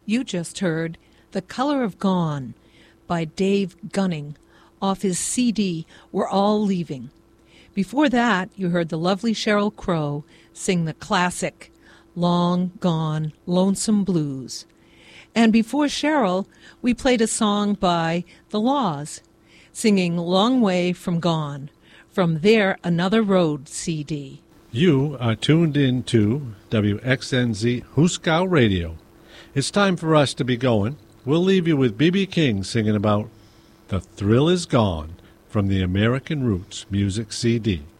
You just heard The Color of Gone by Dave Gunning off his CD, We're All Leaving. Before that, you heard the lovely Sheryl Crow sing the classic Long Gone Lonesome Blues. And before Sheryl, we played a song by The Laws, singing Long Way From Gone, from their Another Road CD. You are tuned in to WXNZ Huskow Radio. It's time for us to be going. We'll leave you with B.B. King singing about The Thrill Is Gone from the American Roots Music CD.